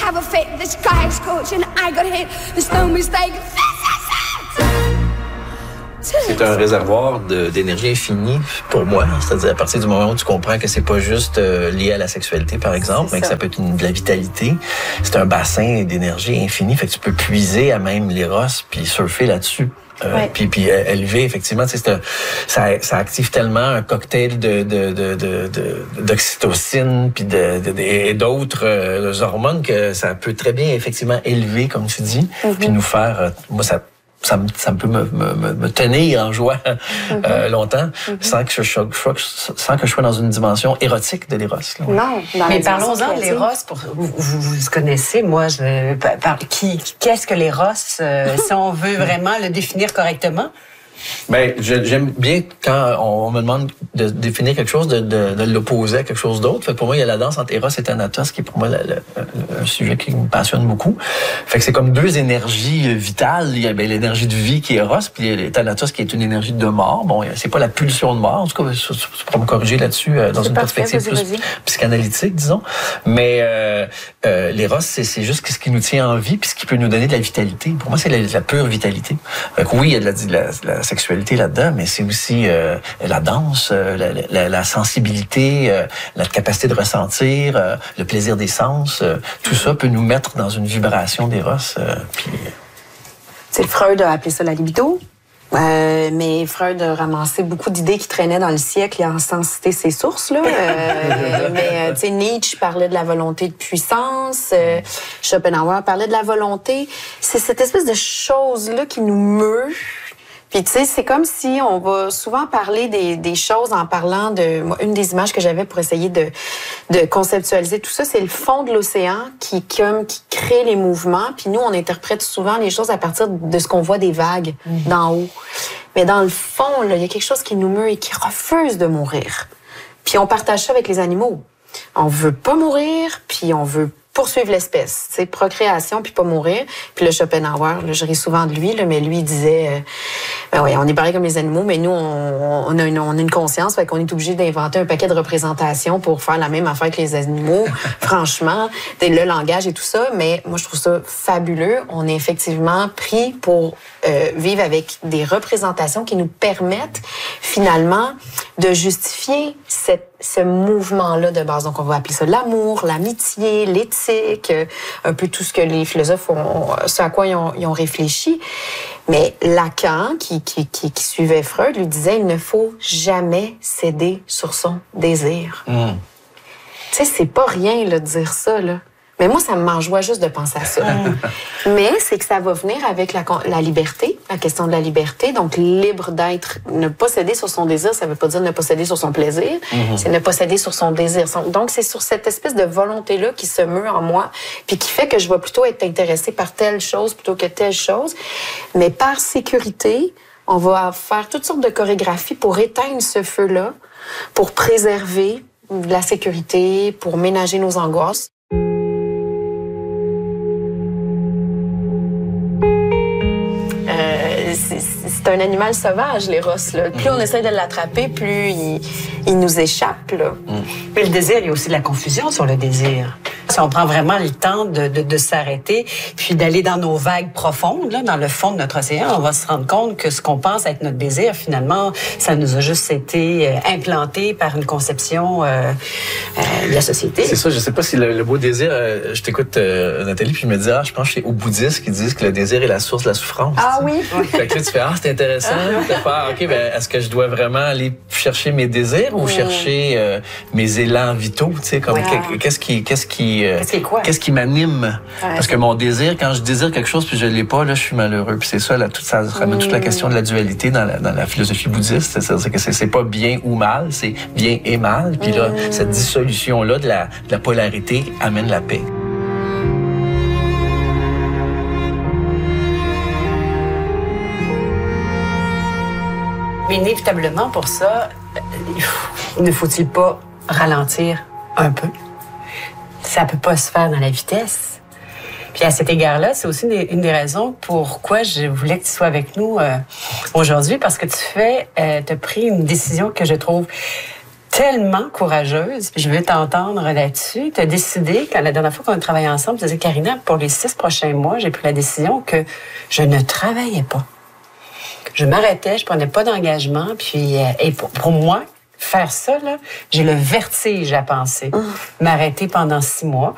have a fit, the sky is scorching, I got hit, there's no mistake, C'est un réservoir d'énergie infinie pour moi. C'est-à-dire à partir du moment où tu comprends que c'est pas juste lié à la sexualité, par exemple, mais que ça peut être de la vitalité. C'est un bassin d'énergie infinie. Fait que tu peux puiser à même l'éros puis surfer là-dessus. Puis élever, effectivement, ça active tellement un cocktail d'oxytocine puis et d'autres hormones que ça peut très bien, effectivement, élever, comme tu dis, puis nous faire... moi, ça peut me tenir en joie longtemps sans que je sois dans une dimension érotique de l'éros. Non, mais parlons-en de l'éros. Vous connaissez, moi, qu'est-ce que l'éros, si on veut vraiment le définir correctement? Ben, j'aime bien quand on me demande de définir quelque chose, de l'opposer à quelque chose d'autre. Fait que pour moi, il y a la danse entre Eros et Thanatos, qui est pour moi un sujet qui me passionne beaucoup. Fait que c'est comme deux énergies vitales. Il y a l'énergie de vie qui est Eros, puis Thanatos qui est une énergie de mort. Bon, c'est pas la pulsion de mort. En tout cas, tu pourras me corriger là-dessus dans une perspective plus psychanalytique, disons. Mais l'Eros, c'est juste ce qui nous tient en vie, puis ce qui peut nous donner de la vitalité. Pour moi, c'est la pure vitalité. Fait que oui, il y a de la sexualité là-dedans, mais c'est aussi la danse, la sensibilité, la capacité de ressentir, le plaisir des sens. Tout ça peut nous mettre dans une vibration d'éros. Freud a appelé ça la libido. Mais Freud a ramassé beaucoup d'idées qui traînaient dans le siècle et sans citer ses sources. Là. Mais Nietzsche parlait de la volonté de puissance, Schopenhauer parlait de la volonté. C'est cette espèce de chose-là qui nous meut. Puis tu sais, c'est comme si on va souvent parler des choses en parlant de... Moi, une des images que j'avais pour essayer de conceptualiser tout ça, c'est le fond de l'océan qui crée les mouvements. Puis nous, on interprète souvent les choses à partir de ce qu'on voit des vagues d'en haut. Mais dans le fond, là, il y a quelque chose qui nous meut et qui refuse de mourir. Puis on partage ça avec les animaux. On veut pas mourir, puis on veut poursuivre l'espèce, c'est procréation puis pas mourir. Puis le Schopenhauer, là, je ris souvent de lui, là, mais lui il disait, on est pareil comme les animaux, mais nous on a une conscience, fait qu'on est obligé d'inventer un paquet de représentations pour faire la même affaire que les animaux. Franchement, le langage et tout ça, mais moi je trouve ça fabuleux. On est effectivement pris pour vivre avec des représentations qui nous permettent finalement de justifier ce mouvement-là de base. Donc, on va appeler ça l'amour, l'amitié, l'éthique, un peu tout ce que les philosophes ce à quoi ils ont réfléchi. Mais Lacan, qui suivait Freud, lui disait, il ne faut jamais céder sur son désir. Tu sais, c'est pas rien, là, de dire ça, là. Mais moi, ça me m'enjoie juste de penser à ça. Mais c'est que ça va venir avec la liberté, la question de la liberté. Donc, libre d'être, ne pas céder sur son désir, ça veut pas dire ne pas céder sur son plaisir, c'est ne pas céder sur son désir. Donc, c'est sur cette espèce de volonté-là qui se meut en moi, puis qui fait que je vais plutôt être intéressée par telle chose plutôt que telle chose. Mais par sécurité, on va faire toutes sortes de chorégraphies pour éteindre ce feu-là, pour préserver la sécurité, pour ménager nos angoisses. C'est un animal sauvage, l'éros. Plus on essaie de l'attraper, plus il nous échappe. Là. Mais le désir, il y a aussi de la confusion sur le désir. Si on prend vraiment le temps de s'arrêter, puis d'aller dans nos vagues profondes, là, dans le fond de notre océan, on va se rendre compte que ce qu'on pense être notre désir, finalement, ça nous a juste été implanté par une conception de la société. C'est ça, je sais pas si le beau désir... je t'écoute, Nathalie, puis je me dis, je pense que c'est aux bouddhistes qui disent que le désir est la source de la souffrance. Ah oui? Fait que là, tu fais, c'est intéressant de faire, OK, ben, est-ce que je dois vraiment aller chercher mes désirs ou chercher mes élans vitaux, tu sais, comme qu'est-ce qui m'anime? Parce que mon désir, quand je désire quelque chose puis je l'ai pas, là, je suis malheureux. Puis c'est ça, ça ramène toute la question de la dualité dans la philosophie bouddhiste. C'est-à-dire que c'est pas bien ou mal, c'est bien et mal. Puis là, cette dissolution-là de la polarité amène la paix. Mais inévitablement, pour ça, ne faut-il pas ralentir un peu? Ça peut pas se faire dans la vitesse. Puis à cet égard-là, c'est aussi une des raisons pourquoi je voulais que tu sois avec nous aujourd'hui, parce que t'as pris une décision que je trouve tellement courageuse. Je veux t'entendre là-dessus. Tu as décidé, quand la dernière fois qu'on a travaillé ensemble, tu disais, Karina, pour les 6 prochains mois, j'ai pris la décision que je ne travaillais pas. Je m'arrêtais, je prenais pas d'engagement. Puis, et pour moi, faire ça, là, j'ai le vertige à penser. M'arrêter pendant 6 mois.